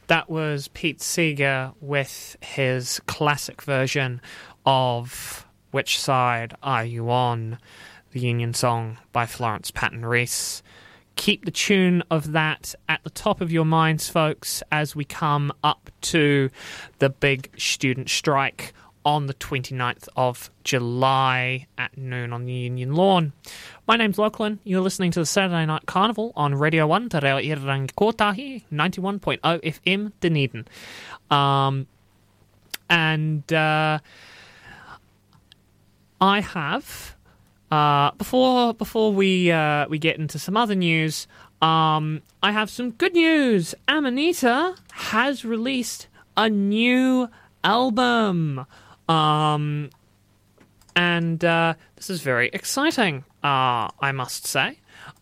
That was Pete Seeger with his classic version of Which Side Are You On? The Union Song by Florence Patton Reese. Keep the tune of that at the top of your minds, folks, as we come up to the big student strike on the 29th of July at noon on the Union Lawn. My name's Lachlan. You're listening to the Saturday Night Carnival on Radio 1, Te Reo Irirangi Kotahi, 91.0 FM Dunedin. I have, before we get into some other news, I have some good news. Amanita has released a new album. This is very exciting, I must say.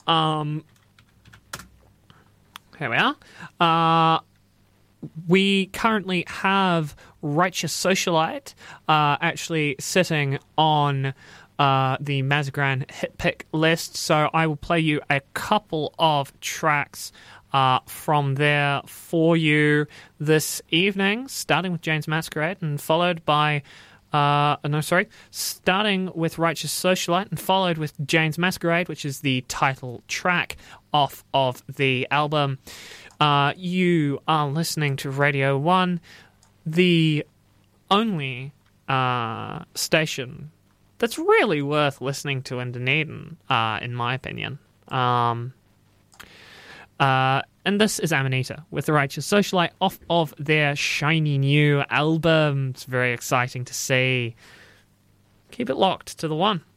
Here we are. We currently have Righteous Socialite actually sitting on the Mazagran hit pick list, so I will play you a couple of tracks from there for you this evening, starting with Jane's Masquerade and followed by starting with Righteous Socialite and followed with Jane's Masquerade, which is the title track off of the album. You are listening to Radio 1, the only station that's really worth listening to in Dunedin, in my opinion. And this is Amanita with the Righteous Socialite off of their shiny new album. It's very exciting to see. Keep it locked to the one.